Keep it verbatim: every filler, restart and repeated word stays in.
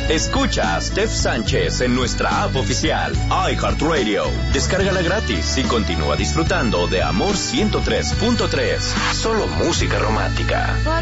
Escucha a Steph Sánchez en nuestra app oficial, iHeartRadio. Descárgala gratis y continúa disfrutando de Amor ciento tres punto tres. Solo música romántica.